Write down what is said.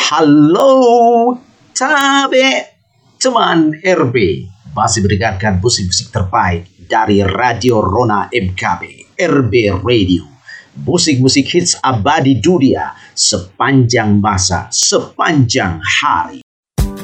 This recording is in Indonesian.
Halo, Tabe, teman RB. Masih mendengarkan musik-musik terbaik dari Radio Rona MKB, RB Radio. Musik-musik hits abadi dunia sepanjang masa, sepanjang hari.